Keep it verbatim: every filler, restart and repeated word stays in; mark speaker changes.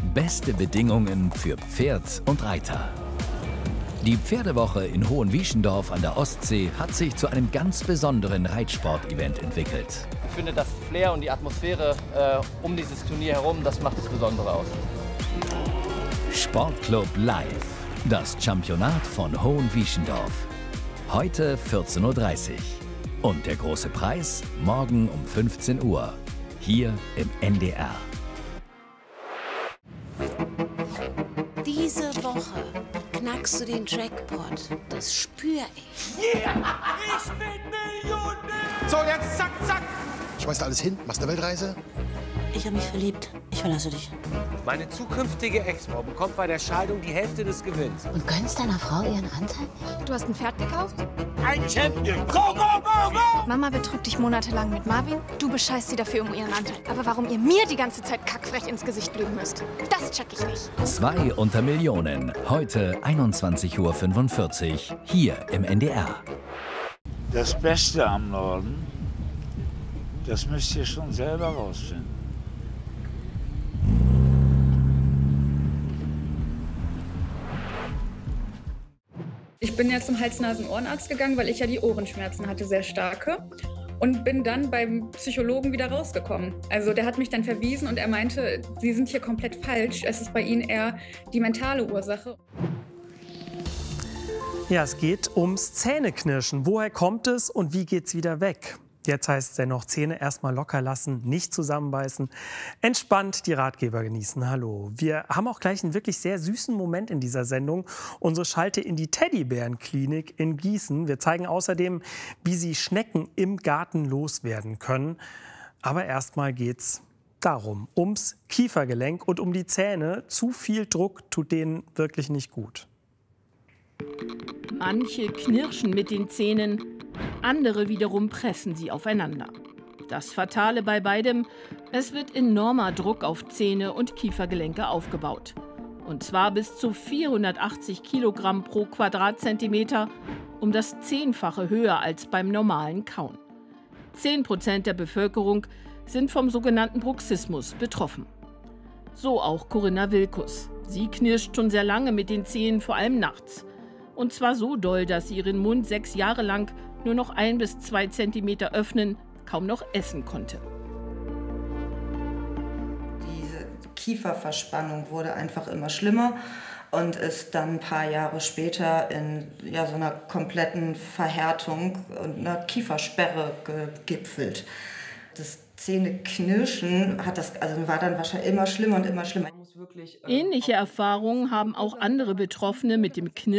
Speaker 1: Beste Bedingungen für Pferd und Reiter. Die Pferdewoche in Hohenwieschendorf an der Ostsee hat sich zu einem ganz besonderen Reitsport-Event entwickelt.
Speaker 2: Ich finde, das Flair und die Atmosphäre äh, um dieses Turnier herum, das macht das Besondere aus.
Speaker 1: Sportclub Live, das Championat von Hohenwieschendorf. Heute vierzehn Uhr dreißig. Und der große Preis morgen um fünfzehn Uhr. Hier im N D R.
Speaker 3: Diese Woche knackst du den Jackpot. Das spür ich.
Speaker 4: Yeah! Ich bin Millionär! So, jetzt zack, zack!
Speaker 5: Schmeißt alles hin, machst eine Weltreise?
Speaker 3: Ich habe mich verliebt. Ich verlasse dich.
Speaker 6: Meine zukünftige Ex-Frau bekommt bei der Scheidung die Hälfte des Gewinns.
Speaker 7: Und gönnst deiner Frau ihren Anteil nicht?
Speaker 8: Du hast ein Pferd gekauft?
Speaker 4: Ein Champion! Go, go, go, go!
Speaker 8: Mama betrügt dich monatelang mit Marvin. Du bescheißt sie dafür um ihren Anteil. Aber warum ihr mir die ganze Zeit kackfrech ins Gesicht lügen müsst, das check ich nicht.
Speaker 1: Zwei unter Millionen. Heute einundzwanzig Uhr fünfundvierzig. Hier im N D R.
Speaker 9: Das Beste am Norden, das müsst ihr schon selber rausfinden.
Speaker 10: Ich bin ja zum Hals-Nasen-Ohrenarzt gegangen, weil ich ja die Ohrenschmerzen hatte, sehr starke. Und bin dann beim Psychologen wieder rausgekommen. Also der hat mich dann verwiesen und er meinte, Sie sind hier komplett falsch. Es ist bei Ihnen eher die mentale Ursache.
Speaker 11: Ja, es geht ums Zähneknirschen. Woher kommt es und wie geht's wieder weg? Jetzt heißt es ja noch, Zähne erstmal locker lassen, nicht zusammenbeißen, entspannt die Ratgeber genießen. Hallo. Wir haben auch gleich einen wirklich sehr süßen Moment in dieser Sendung. Unsere Schalte in die Teddybärenklinik in Gießen. Wir zeigen außerdem, wie Sie Schnecken im Garten loswerden können. Aber erstmal geht's darum, ums Kiefergelenk und um die Zähne. Zu viel Druck tut denen wirklich nicht gut.
Speaker 12: Manche knirschen mit den Zähnen, andere wiederum pressen sie aufeinander. Das Fatale bei beidem: es wird enormer Druck auf Zähne und Kiefergelenke aufgebaut. Und zwar bis zu vierhundertachtzig Kilogramm pro Quadratzentimeter, um das Zehnfache höher als beim normalen Kauen. Zehn Prozent der Bevölkerung sind vom sogenannten Bruxismus betroffen. So auch Corinna Wilkus. Sie knirscht schon sehr lange mit den Zähnen, vor allem nachts. Und zwar so doll, dass sie ihren Mund sechs Jahre lang nur noch ein bis zwei Zentimeter öffnen, kaum noch essen konnte.
Speaker 13: Diese Kieferverspannung wurde einfach immer schlimmer und ist dann ein paar Jahre später in ja, so einer kompletten Verhärtung und einer Kiefersperre gegipfelt. Das Zähneknirschen hat das, also war dann wahrscheinlich immer schlimmer und immer schlimmer.
Speaker 12: Ähnliche Erfahrungen haben auch andere Betroffene mit dem Knirschen